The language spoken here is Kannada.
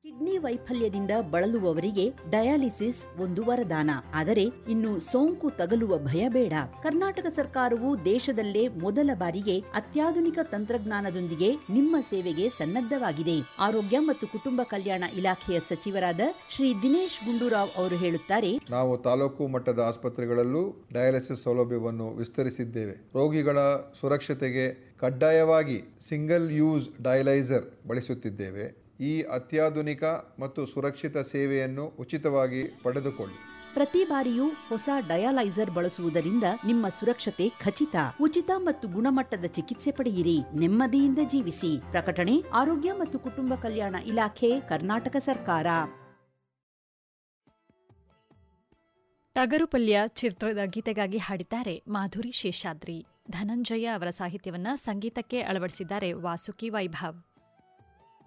ಕಿಡ್ನಿ ವೈಫಲ್ಯದಿಂದ ಬಳಲುವವರಿಗೆ ಡಯಾಲಿಸಿಸ್ ಒಂದು ವರದಾನ. ಆದರೆ ಇನ್ನು ಸೋಂಕು ತಗಲುವ ಭಯ ಬೇಡ. ಕರ್ನಾಟಕ ಸರ್ಕಾರವು ದೇಶದಲ್ಲೇ ಮೊದಲ ಬಾರಿಗೆ ಅತ್ಯಾಧುನಿಕ ತಂತ್ರಜ್ಞಾನದೊಂದಿಗೆ ನಿಮ್ಮ ಸೇವೆಗೆ ಸನ್ನದ್ಧವಾಗಿದೆ. ಆರೋಗ್ಯ ಮತ್ತು ಕುಟುಂಬ ಕಲ್ಯಾಣ ಇಲಾಖೆಯ ಸಚಿವರಾದ ಶ್ರೀ ದಿನೇಶ್ ಗುಂಡೂರಾವ್ ಅವರು ಹೇಳುತ್ತಾರೆ, ನಾವು ತಾಲೂಕು ಮಟ್ಟದ ಆಸ್ಪತ್ರೆಗಳಲ್ಲೂ ಡಯಾಲಿಸಿಸ್ ಸೌಲಭ್ಯವನ್ನು ವಿಸ್ತರಿಸಿದ್ದೇವೆ. ರೋಗಿಗಳ ಸುರಕ್ಷತೆಗೆ ಕಡ್ಡಾಯವಾಗಿ ಸಿಂಗಲ್ ಯೂಸ್ ಡಯಲೈಸರ್ ಬಳಸುತ್ತಿದ್ದೇವೆ. ಈ ಅತ್ಯಾಧುನಿಕ ಮತ್ತು ಸುರಕ್ಷಿತ ಸೇವೆಯನ್ನು ಉಚಿತವಾಗಿ ಪಡೆದುಕೊಳ್ಳಿ. ಪ್ರತಿ ಬಾರಿಯೂ ಹೊಸ ಡಯಾಲೈಸರ್ ಬಳಸುವುದರಿಂದ ನಿಮ್ಮ ಸುರಕ್ಷತೆ ಖಚಿತ. ಉಚಿತ ಮತ್ತು ಗುಣಮಟ್ಟದ ಚಿಕಿತ್ಸೆ ಪಡೆಯಿರಿ. ನೆಮ್ಮದಿಯಿಂದ ಜೀವಿಸಿ. ಪ್ರಕಟಣೆ ಆರೋಗ್ಯ ಮತ್ತು ಕುಟುಂಬ ಕಲ್ಯಾಣ ಇಲಾಖೆ, ಕರ್ನಾಟಕ ಸರ್ಕಾರ. ಟಗರು ಪಲ್ಯ ಚಿತ್ರದ ಗೀತೆಗಾಗಿ ಹಾಡಿದ್ದಾರೆ ಮಾಧುರಿ ಶೇಷಾದ್ರಿ. ಧನಂಜಯ ಅವರ ಸಾಹಿತ್ಯವನ್ನ ಸಂಗೀತಕ್ಕೆ ಅಳವಡಿಸಿದ್ದಾರೆ ವಾಸುಕಿ ವೈಭವ್.